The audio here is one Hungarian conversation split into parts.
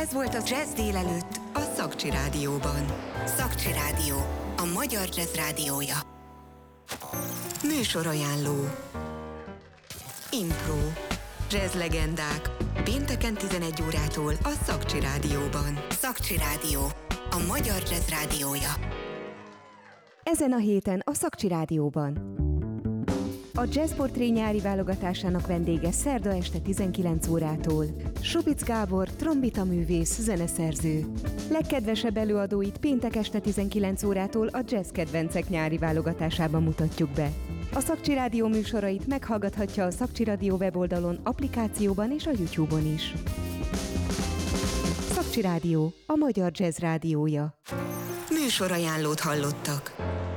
Ez volt a Jazz délelőtt a Szakcsi Rádióban. Szakcsi Rádió, a magyar jazz rádiója. Műsorajánló. Impro. Jazz legendák. Pénteken 11 órától a Szakcsi Rádióban. Szakcsi Rádió, a magyar jazz rádiója. Ezen a héten a Szakcsi Rádióban. A Jazz Portré nyári válogatásának vendége szerda este 19 órától. Subic Gábor, trombitaművész, zeneszerző. Legkedvesebb előadóit péntek este 19 órától a Jazz Kedvencek nyári válogatásában mutatjuk be. A Szakcsi Rádió műsorait meghallgathatja a Szakcsi Rádió weboldalon, applikációban és a YouTube-on is. Szakcsi Rádió, a magyar jazz rádiója. Műsorajánlót hallottak.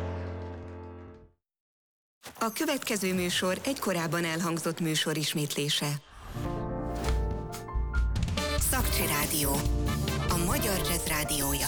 A következő műsor egy korábban elhangzott műsor ismétlése. Szakcsi Rádió, a magyar jazz rádiója.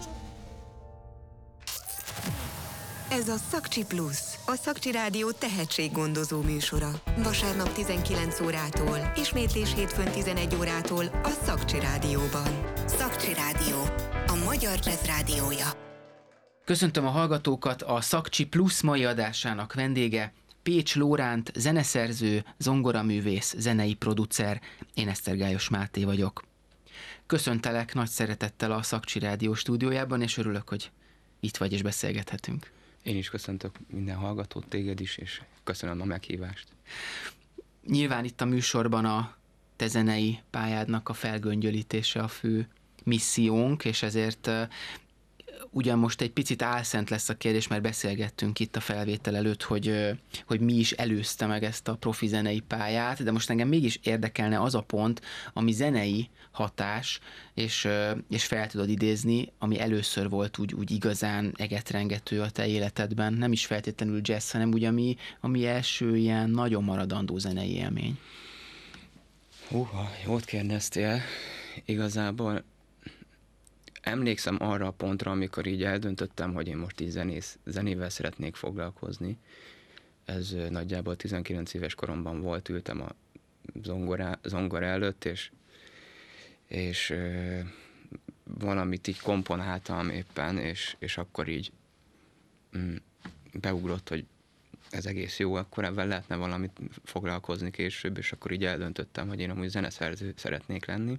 Ez a Szakcsi Plusz, a Szakcsi Rádió tehetséggondozó műsora. Vasárnap 19 órától, ismétlés hétfőn 11 órától a Szakcsi Rádióban. Szakcsi Rádió, a magyar jazz rádiója. Köszöntöm a hallgatókat, a Szakcsi Plusz mai adásának vendége Pécs Lóránt, zeneszerző, zongoraművész, zenei producer. Én Esztergályos Máté vagyok. Köszöntelek nagy szeretettel a Szakcsi Rádió stúdiójában, és örülök, hogy itt vagy és beszélgethetünk. Én is köszöntök minden hallgatót, téged is, és köszönöm a meghívást. Nyilván itt a műsorban a te zenei pályádnak a felgöngyölítése a fő missziónk, és ezért ugyan most egy picit álszent lesz a kérdés, mert beszélgettünk itt a felvétel előtt, hogy mi is előzte meg ezt a profi zenei pályát, de most engem mégis érdekelne az a pont, ami zenei hatás, és fel tudod idézni, ami először volt úgy igazán egetrengető a te életedben, nem is feltétlenül jazz, hanem úgy, ami első ilyen nagyon maradandó zenei élmény. Húha, jót kérdeztél. Igazából emlékszem arra a pontra, amikor így eldöntöttem, hogy én most így zenével szeretnék foglalkozni. Ez nagyjából 19 éves koromban volt, ültem a zongora előtt, és valamit így komponáltam éppen, és akkor így beugrott, hogy ez egész jó, akkor ebben lehetne valamit foglalkozni később, és akkor így eldöntöttem, hogy én amúgy zeneszerző szeretnék lenni.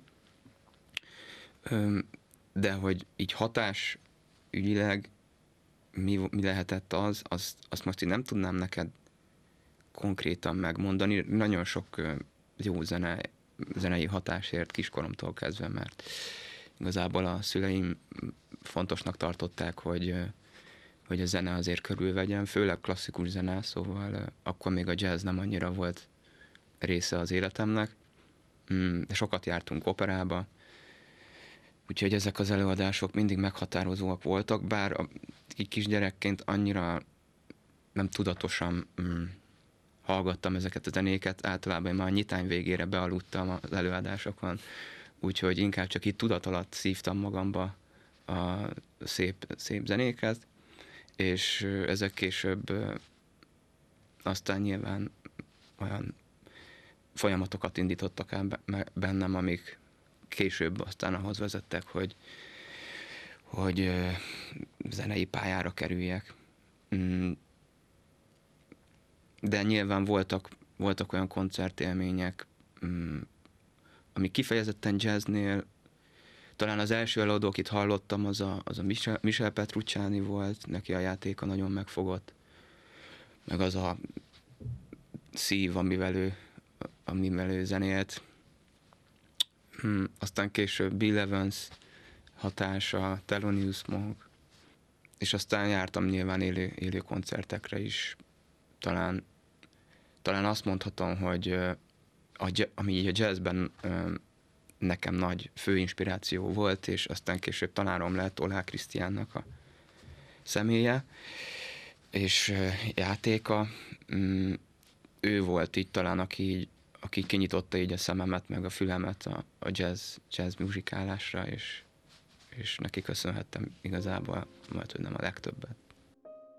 De hogy így hatásügyileg mi lehetett azt most így nem tudnám neked konkrétan megmondani. Nagyon sok jó zenei hatásért kiskoromtól kezdve, mert igazából a szüleim fontosnak tartották, hogy a zene azért körülvegyen, főleg klasszikus zene, szóval akkor még a jazz nem annyira volt része az életemnek. De sokat jártunk operába, úgyhogy ezek az előadások mindig meghatározóak voltak, bár így kisgyerekként annyira nem tudatosan hallgattam ezeket a zenéket, általában én már a nyitány végére bealudtam az előadásokon, úgyhogy inkább csak itt tudat alatt szívtam magamba a szép zenéket, és ezek később aztán nyilván olyan folyamatokat indítottak el bennem, amik később aztán ahhoz vezettek, hogy zenei pályára kerüljek. De nyilván voltak olyan koncertélmények, ami kifejezetten jazznél, talán az első előadó, akit hallottam, az a Michel Petrucciani volt, neki a játéka nagyon megfogott, meg az a szív, amivel ő zenélt. Aztán később Bill Evans hatása, Thelonious Monk, és aztán jártam nyilván élő koncertekre is. Talán azt mondhatom, hogy ami így a jazzben nekem nagy főinspiráció volt, és aztán később tanárom lett Olá Krisztiánnak a személye, és játéka. Ő volt így talán, aki kinyitotta így a szememet, meg a fülemet a jazz muzsikálásra, és neki köszönhettem igazából, majd hogy nem a legtöbbet.